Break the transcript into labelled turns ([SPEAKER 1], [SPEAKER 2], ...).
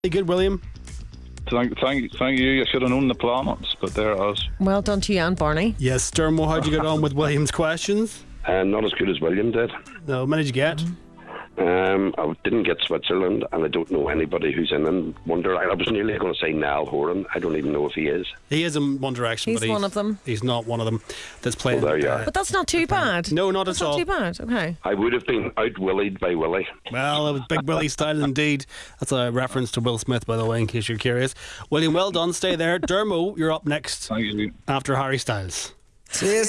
[SPEAKER 1] Good, William.
[SPEAKER 2] Thank you. I should have known the planets, but there it is.
[SPEAKER 3] Well done to you and Barney.
[SPEAKER 1] Yes, Dermo, how'd you get on with William's questions?
[SPEAKER 4] Not as good as William did.
[SPEAKER 1] No, how many did you get?
[SPEAKER 4] I didn't get Switzerland, and I don't know anybody who's in One Direction. I was nearly going to say Niall Horan. I don't even know if he is.
[SPEAKER 1] He is in One Direction,
[SPEAKER 3] He's
[SPEAKER 1] but
[SPEAKER 3] one of them.
[SPEAKER 1] He's not one of them that's playing.
[SPEAKER 4] Well, there you are.
[SPEAKER 3] But that's not too bad.
[SPEAKER 1] No, not
[SPEAKER 3] That's
[SPEAKER 1] at all.
[SPEAKER 3] not too bad. Okay.
[SPEAKER 4] I would have been out-willied by Willie.
[SPEAKER 1] Well, it was Big Willie style indeed. That's a reference to Will Smith, by the way, in case you're curious. William, well done. Stay there. Dermo, you're up next
[SPEAKER 2] Thank you.
[SPEAKER 1] after Harry Styles.
[SPEAKER 5] This